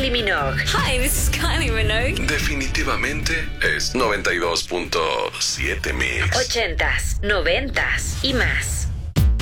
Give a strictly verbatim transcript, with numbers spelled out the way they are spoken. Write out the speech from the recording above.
Kylie Minogue. Hi, this is Kylie Minogue. Definitivamente es noventa y dos punto siete Mix. Ochentas, noventas y más.